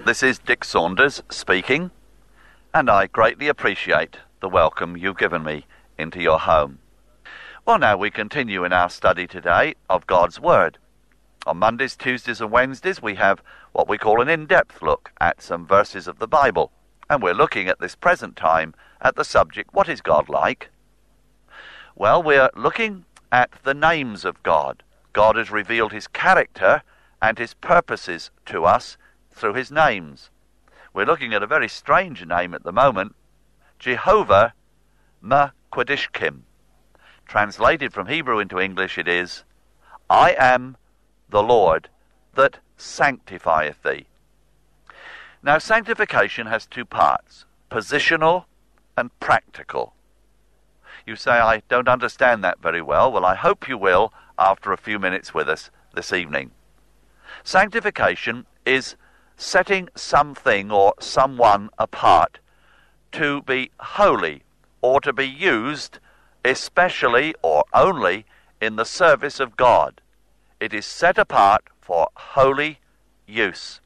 This is Dick Saunders speaking, and I greatly appreciate the welcome you've given me into your home. Well, now we continue in our study today of God's Word. On Mondays, Tuesdays and Wednesdays we have what we call an in-depth look at some verses of the Bible, and we're looking at this present time at the subject, what is God like? Well, we're looking at the names of God. God has revealed his character and his purposes to us through his names. We're looking at a very strange name at the moment, Jehovah M'Quadishkim. Translated from Hebrew into English it is, I am the Lord that sanctifieth thee. Now, sanctification has two parts, positional and practical. You say, I don't understand that very well. Well, I hope you will after a few minutes with us this evening. Sanctification is setting something or someone apart to be holy or to be used especially or only in the service of God. It is set apart for holy use.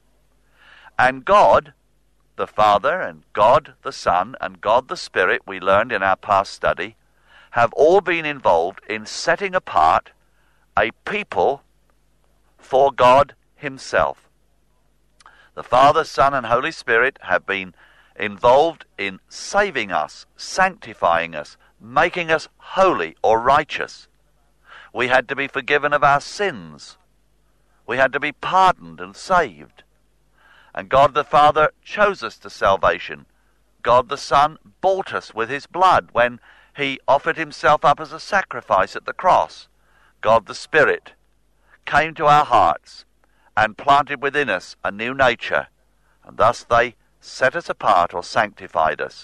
And God the Father and God the Son and God the Spirit, we learned in our past study, have all been involved in setting apart a people for God himself. The Father, Son, and Holy Spirit have been involved in saving us, sanctifying us, making us holy or righteous. We had to be forgiven of our sins. We had to be pardoned and saved. And God the Father chose us to salvation. God the Son bought us with his blood when he offered himself up as a sacrifice at the cross. God the Spirit came to our hearts and planted within us a new nature, and thus they set us apart or sanctified us.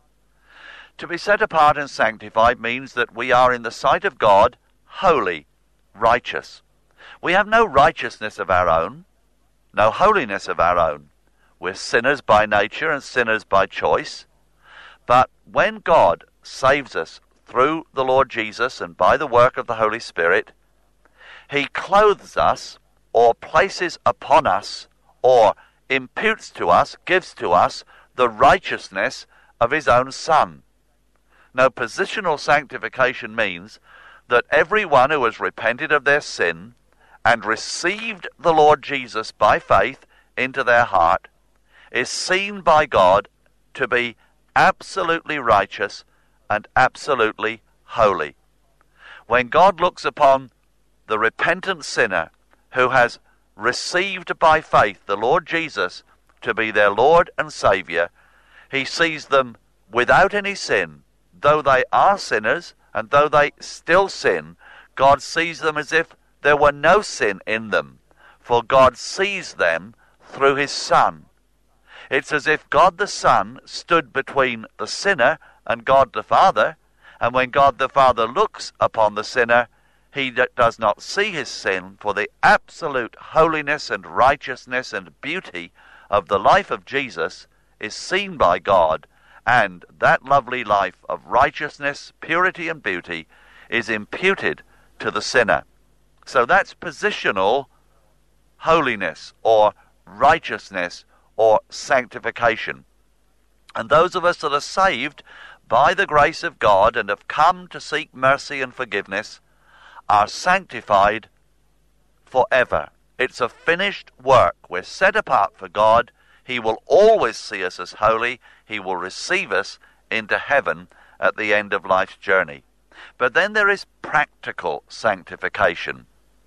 To be set apart and sanctified means that we are in the sight of God holy, righteous. We have no righteousness of our own, no holiness of our own. We're sinners by nature and sinners by choice. But when God saves us through the Lord Jesus and by the work of the Holy Spirit, he clothes us or places upon us or imputes to us, gives to us the righteousness of his own Son. Now, positional sanctification means that everyone who has repented of their sin and received the Lord Jesus by faith into their heart is seen by God to be absolutely righteous and absolutely holy. When God looks upon the repentant sinner who has received by faith the Lord Jesus to be their Lord and Saviour, he sees them without any sin. Though they are sinners and though they still sin, God sees them as if there were no sin in them, for God sees them through his Son. It's as if God the Son stood between the sinner and God the Father, and when God the Father looks upon the sinner, he does not see his sin, for the absolute holiness and righteousness and beauty of the life of Jesus is seen by God, and that lovely life of righteousness, purity and beauty is imputed to the sinner. So that's positional holiness or righteousness or sanctification. And those of us that are saved by the grace of God and have come to seek mercy and forgiveness are sanctified forever. It's a finished work. We're set apart for God. He will always see us as holy. He will receive us into heaven at the end of life's journey. But then there is practical sanctification.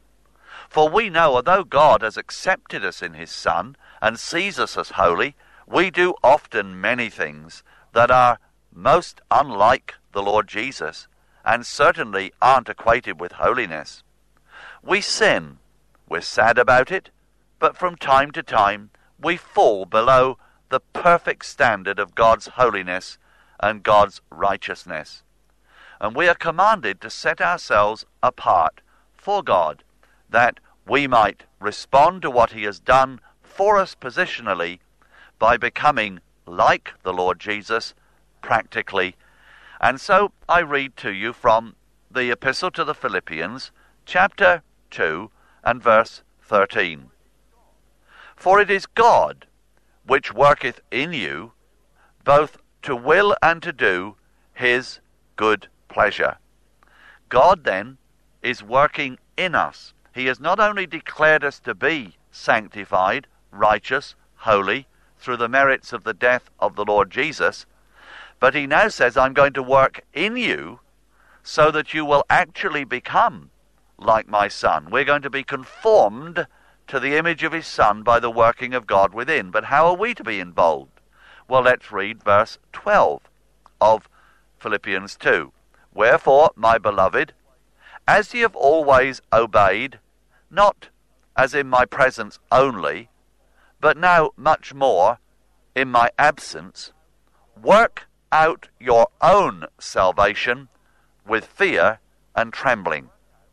For we know, although God has accepted us in his Son and sees us as holy, we do often many things that are most unlike the Lord Jesus and certainly aren't equated with holiness. We sin. We're sad about it, but from time to time we fall below the perfect standard of God's holiness and God's righteousness. And we are commanded to set ourselves apart for God, that we might respond to what he has done for us positionally by becoming like the Lord Jesus practically. And so I read to you from the Epistle to the Philippians, chapter 2 and verse 13. For it is God which worketh in you, both to will and to do his good pleasure. God then is working in us. He has not only declared us to be sanctified, righteous, holy, through the merits of the death of the Lord Jesus, but he now says, I'm going to work in you so that you will actually become like my Son. We're going to be conformed to the image of his Son by the working of God within. But how are we to be involved? Well, let's read verse 12 of Philippians 2. Wherefore, my beloved, as ye have always obeyed, not as in my presence only, but now much more in my absence, work out your own salvation with fear and trembling.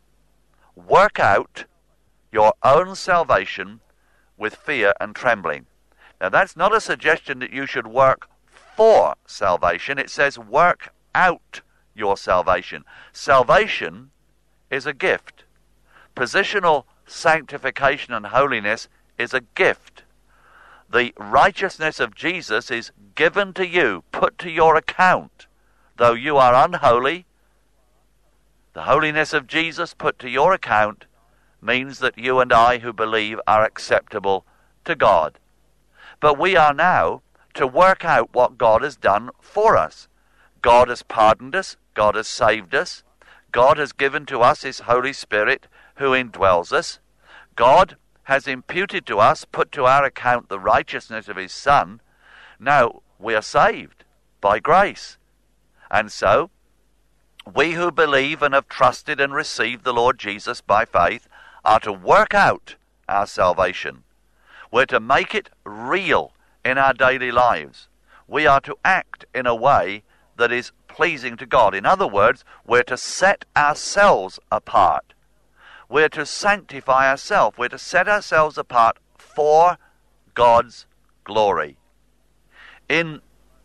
Work out your own salvation with fear and trembling. Now that's not a suggestion that you should work for salvation. It says work out your salvation. Salvation is a gift. Positional sanctification and holiness is a gift. The righteousness of Jesus is given to you, put to your account. Though you are unholy, the holiness of Jesus put to your account means that you and I who believe are acceptable to God. But we are now to work out what God has done for us. God has pardoned us. God has saved us. God has given to us his Holy Spirit who indwells us. God has imputed to us, put to our account the righteousness of his Son. Now we are saved by grace. And so, we who believe and have trusted and received the Lord Jesus by faith are to work out our salvation. We're to make it real in our daily lives. We are to act in a way that is pleasing to God. In other words, we're to set ourselves apart. We're to sanctify ourselves. We're to set ourselves apart for God's glory. In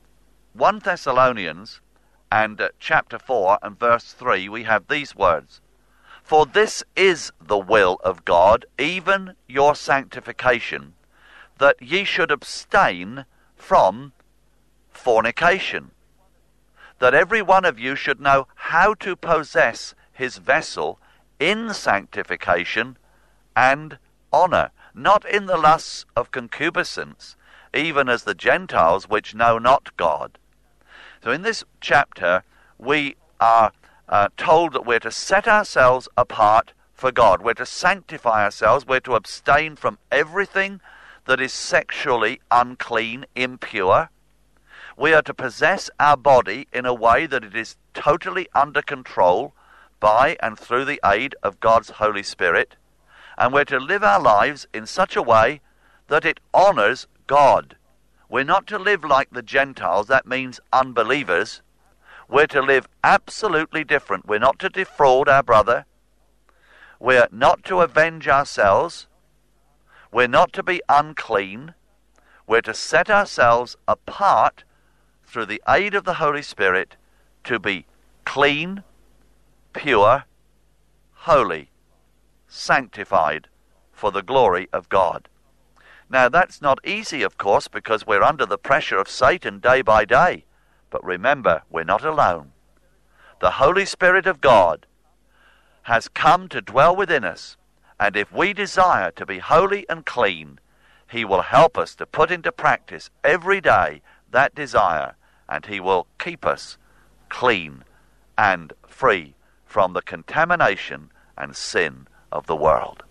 1 Thessalonians and chapter 4 and verse 3, we have these words. For this is the will of God, even your sanctification, that ye should abstain from fornication, that every one of you should know how to possess his vessel in sanctification and honor, not in the lusts of concupiscence, even as the Gentiles which know not God. So in this chapter, we are told that we're to set ourselves apart for God. We're to sanctify ourselves. We're to abstain from everything that is sexually unclean, impure. We are to possess our body in a way that it is totally under control by and through the aid of God's Holy Spirit. And we're to live our lives in such a way that it honors God. We're not to live like the Gentiles, that means unbelievers. We're to live absolutely different. We're not to defraud our brother. We're not to avenge ourselves. We're not to be unclean. We're to set ourselves apart through the aid of the Holy Spirit to be clean, pure, holy, sanctified for the glory of God. Now that's not easy, of course, because we're under the pressure of Satan day by day. But remember, we're not alone. The Holy Spirit of God has come to dwell within us, and if we desire to be holy and clean, he will help us to put into practice every day that desire, and he will keep us clean and free from the contamination and sin of the world.